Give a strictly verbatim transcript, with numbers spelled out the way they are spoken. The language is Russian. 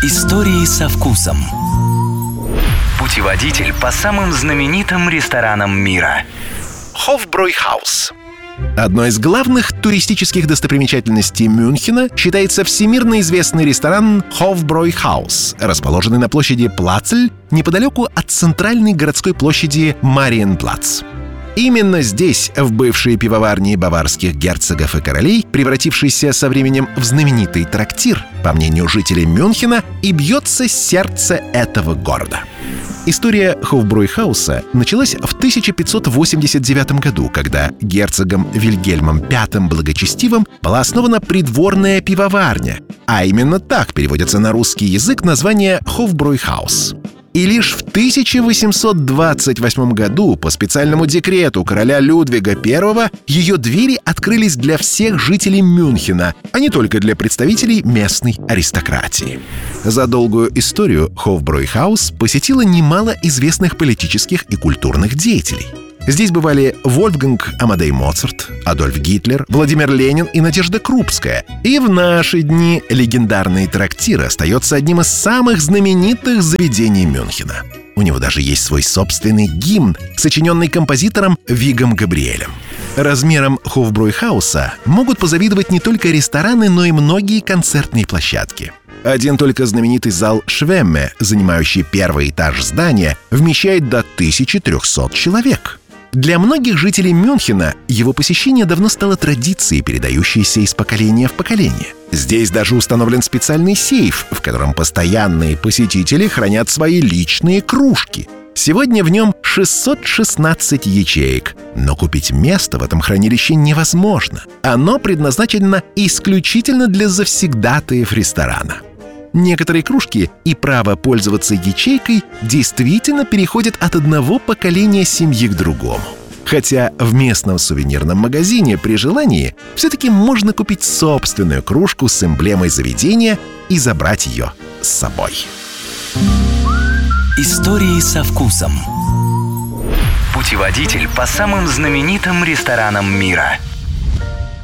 Истории со вкусом. Путеводитель по самым знаменитым ресторанам мира. Хофбройхаус. Одной из главных туристических достопримечательностей Мюнхена считается всемирно известный ресторан Хофбройхаус, расположенный на площади Плацель, неподалеку от центральной городской площади Мариенплац. Именно здесь, в бывшей пивоварне баварских герцогов и королей, превратившейся со временем в знаменитый трактир, по мнению жителей Мюнхена, и бьется сердце этого города. История Хофбройхауса началась в тысяча пятьсот восемьдесят девятом году, когда герцогом Вильгельмом Пятым Благочестивым была основана придворная пивоварня, а именно так переводится на русский язык название Хофбройхаус. И лишь в тысяча восемьсот двадцать восьмом году по специальному декрету короля Людвига Первого ее двери открылись для всех жителей Мюнхена, а не только для представителей местной аристократии. За долгую историю Хофбройхаус посетило немало известных политических и культурных деятелей. Здесь бывали Вольфганг Амадей Моцарт, Адольф Гитлер, Владимир Ленин и Надежда Крупская. И в наши дни легендарный трактир остается одним из самых знаменитых заведений Мюнхена. У него даже есть свой собственный гимн, сочиненный композитором Вигом Габриэлем. Размером Хофбройхауса могут позавидовать не только рестораны, но и многие концертные площадки. Один только знаменитый зал Швемме, занимающий первый этаж здания, вмещает до тысячи трехсот человек. Для многих жителей Мюнхена его посещение давно стало традицией, передающейся из поколения в поколение. Здесь даже установлен специальный сейф, в котором постоянные посетители хранят свои личные кружки. Сегодня в нем шестьсот шестнадцать ячеек, но купить место в этом хранилище невозможно. Оно предназначено исключительно для завсегдатаев ресторана. Некоторые кружки и право пользоваться ячейкой действительно переходят от одного поколения семьи к другому. Хотя в местном сувенирном магазине при желании все-таки можно купить собственную кружку с эмблемой заведения и забрать ее с собой. Истории со вкусом. Путеводитель по самым знаменитым ресторанам мира.